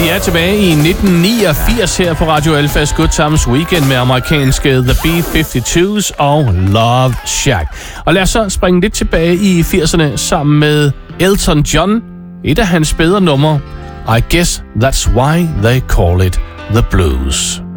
Vi er tilbage i 1989 her på Radio Alphas Good Times Weekend med amerikanske The B-52s og Love Shack. Og lad os så springe lidt tilbage i 80'erne sammen med Elton John. Et af hans bedre numre, I Guess That's Why They Call It The Blues.